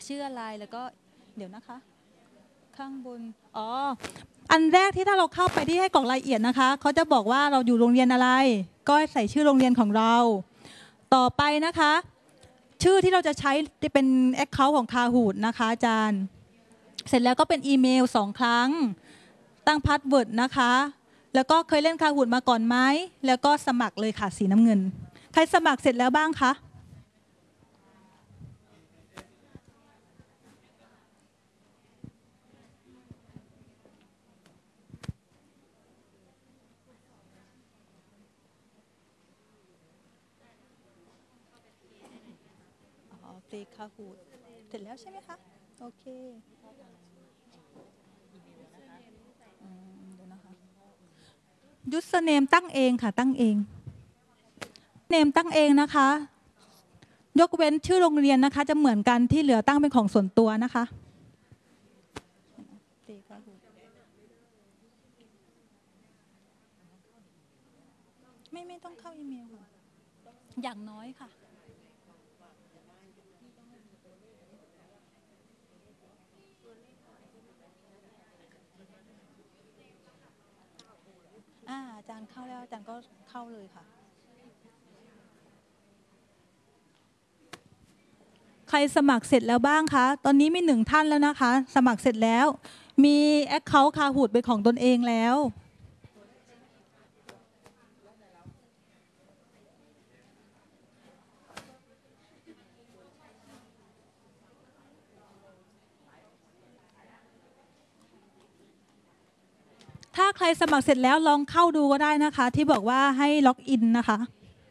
ชื่ออะไรแล้วก็เดี๋ยวนะคะข้างบนอ๋ออันแรกที่ถ้าเราเข้าไปที่ให้กรอกรายละเอียดนะคะเขาจะบอกว่าเราอยู่โรงเรียนอะไรก็ใส่ชื่อโรงเรียนของเราต่อไปนะคะชื่อที่เราจะใช้จะเป็น Account ของ Kahoot นะคะอาจารย์เสร็จแล้วก็เป็นอีเมล2 ครั้งตั้งพาสเวิร์ดนะคะแล้วก็เคยเล่น Kahoot มาก่อนไหมแล้วก็สมัครเลยค่ะสีน้ำเงินใครสมัครเสร็จแล้วบ้างคะอ๋อฟรี Kahoot เสร็จแล้วใช่ไหมคะโอเคเดี๋ยวนะคะยูสเนมตั้งเองค่ะตั้งเองเนมตั้งเองนะคะยกเว้นชื่อโรงเรียนนะคะจะเหมือนกันที่เหลือตั้งเป็นของส่วนตัวนะคะไม่ต้องเข้าอีเมลค่ะอย่างน้อยค่ะอาจารย์เข้าแล้วอาจารย์ก็เข้าเลยค่ะใครสมัครเสร็จแล้วบ้างคะตอนนี้มี1 ท่านแล้วนะคะสมัครเสร็จแล้วมี Account Kahoot เป็นของตนเองแล้วถ้าใครสมัครเสร็จแล้วลองเข้าดูก็ได้นะคะที่บอกว่าให้ล็อกอินนะคะ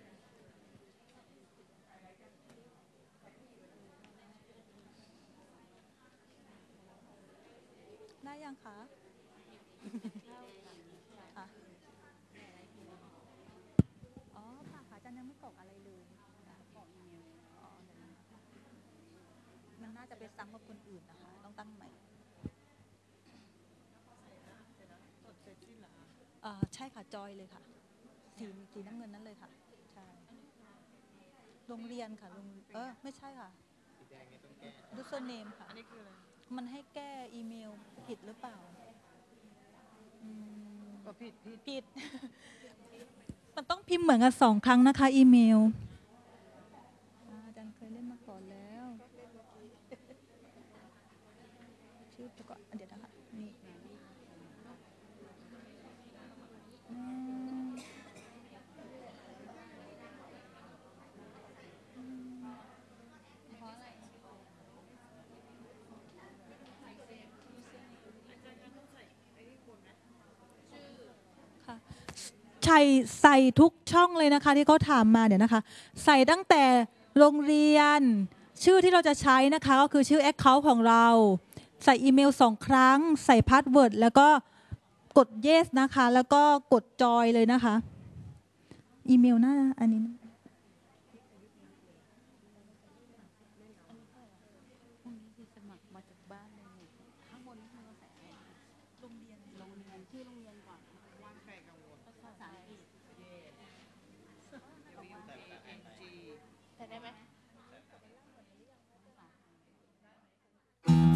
ได้ยังคะค่ะอ๋อค่ะอาจารย์ยังไม่กรอกอะไรเลยอ๋อมันน่าจะไปซ้ำกับคนอื่นนะคะต้องตั้งใหม่ใช่ค่ะจอยเลยค่ะสีน้ำเงินนั้นเลยค่ะใช่โรงเรียนค่ะไม่ใช่ค่ะยูสเนมค่ะมันให้แก้อีเมลผิดหรือเปล่าผิดมันต้องพิมพ์เหมือนกัน2 ครั้งนะคะอีเมลอาจารย์เคยเล่นมาก่อนแล้วชื่อก็เดี๋ยวนะคะนี่ค่ะใส่ทุกช่องเลยนะคะที่เขาถามมาเดี๋ยวนะคะใส่ตั้งแต่โรงเรียนชื่อที่เราจะใช้นะคะก็คือชื่อ Account ของเราใส่อีเมล2 ครั้งใส่พาสเวิร์ดแล้วก็กด yes นะคะแล้วก็กดจอยเลยนะคะอีเมลหน้าอันนี้ใส่ได้ไหม